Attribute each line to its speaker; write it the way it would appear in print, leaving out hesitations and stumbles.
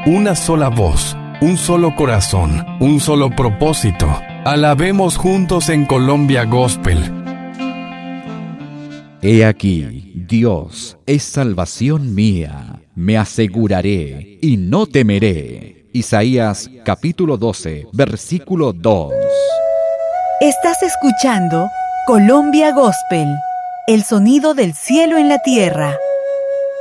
Speaker 1: una sola voz, un solo corazón, un solo propósito. Alabemos juntos en Colombia Gospel.
Speaker 2: He aquí, Dios es salvación mía. Me aseguraré y no temeré. Isaías capítulo 12, versículo 2.
Speaker 3: Estás escuchando Colombia Gospel, el sonido del cielo en la tierra.